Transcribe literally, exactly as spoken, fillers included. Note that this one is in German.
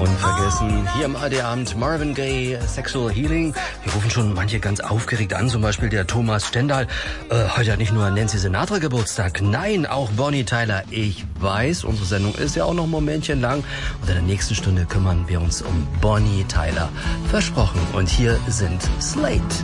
Unvergessen, hier im A D Abend Marvin Gaye, Sexual Healing. Hier rufen schon manche ganz aufgeregt an, zum Beispiel der Thomas Stendal. Äh, heute hat nicht nur Nancy Sinatra Geburtstag, nein, auch Bonnie Tyler. Ich weiß, unsere Sendung ist ja auch noch ein Momentchen lang. Und in der nächsten Stunde kümmern wir uns um Bonnie Tyler. Versprochen. Und hier sind Slate.